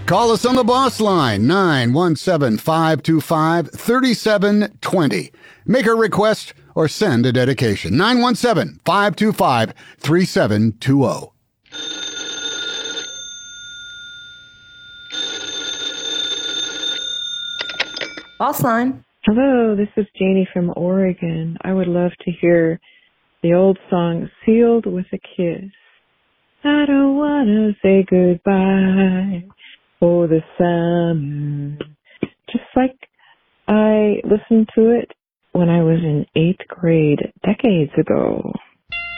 Call us on the boss line, 917-525-3720. Make a request or send a dedication, 917-525-3720. Boss line. Hello, this is Janie from Oregon. I would love to hear the old song, Sealed with a Kiss. I don't want to say goodbye for the summer. Just like I listened to it when I was in 8th grade decades ago.